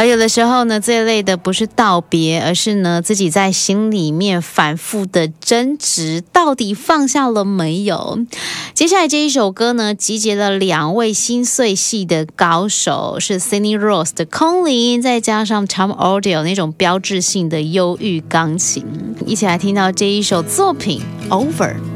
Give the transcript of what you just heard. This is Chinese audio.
而有的时候呢，最累的不是道别，而是呢自己在心里面反复的争执，到底放下了没有？接下来这一首歌呢，集结了2位心碎系的高手，是 Cindy Rose 的空灵，再加上 Tom Odell 那种标志性的忧郁钢琴，一起来听到这一首作品 Over。